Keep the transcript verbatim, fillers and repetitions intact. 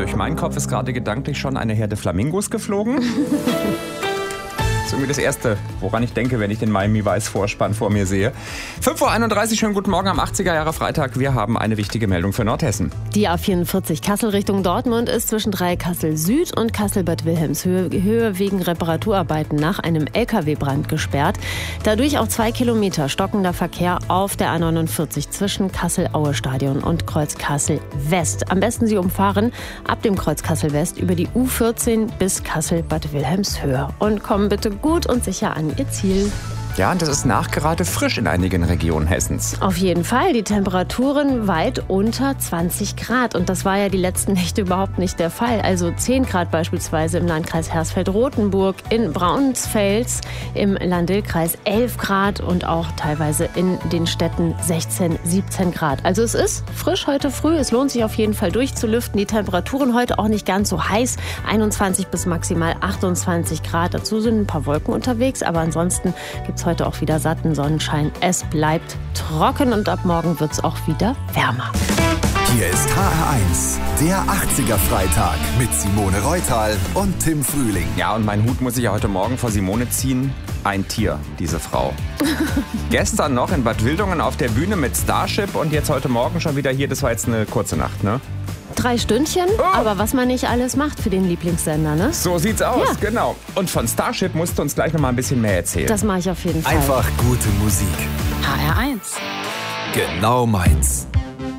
Durch meinen Kopf ist gerade gedanklich schon eine Herde Flamingos geflogen. Das ist irgendwie das Erste, woran ich denke, wenn ich den Miami Vice Vorspann vor mir sehe. fünf Uhr einunddreißig, schönen guten Morgen am achtziger Jahre Freitag. Wir haben eine wichtige Meldung für Nordhessen. Die A vierundvierzig Kassel Richtung Dortmund ist zwischen drei Kassel Süd und Kassel-Bad Wilhelmshöhe Höhe wegen Reparaturarbeiten nach einem L K W-Brand gesperrt. Dadurch auch zwei Kilometer stockender Verkehr auf der A neunundvierzig zwischen Kassel-Aue-Stadion und Kreuz Kassel West. Am besten Sie umfahren ab dem Kreuz Kassel West über die U vierzehn bis Kassel-Bad Wilhelmshöhe und kommen bitte gut und sicher an Ihr Ziel. Ja, und das ist nachgerade frisch in einigen Regionen Hessens. Auf jeden Fall. Die Temperaturen weit unter zwanzig Grad. Und das war ja die letzten Nächte überhaupt nicht der Fall. Also zehn Grad beispielsweise im Landkreis Hersfeld-Rotenburg, in Braunsfels, im Lahn-Dill-Kreis elf Grad und auch teilweise in den Städten sechzehn, siebzehn Grad. Also es ist frisch heute früh. Es lohnt sich auf jeden Fall durchzulüften. Die Temperaturen heute auch nicht ganz so heiß. einundzwanzig bis maximal achtundzwanzig Grad. Dazu sind ein paar Wolken unterwegs. Aber ansonsten gibt es heute auch wieder satten Sonnenschein. Es bleibt trocken und ab morgen wird es auch wieder wärmer. Hier ist H R eins, der achtziger Freitag mit Simone Reutal und Tim Frühling. Ja, und meinen Hut muss ich ja heute Morgen vor Simone ziehen. Ein Tier, diese Frau. Gestern noch in Bad Wildungen auf der Bühne mit Starship und jetzt heute Morgen schon wieder hier. Das war jetzt eine kurze Nacht, ne? Drei Stündchen, oh. Aber was man nicht alles macht für den Lieblingssender, ne? So sieht's aus, ja. Genau. Und von Starship musst du uns gleich noch mal ein bisschen mehr erzählen. Das mache ich auf jeden Fall. Einfach gute Musik. H R eins. Genau meins.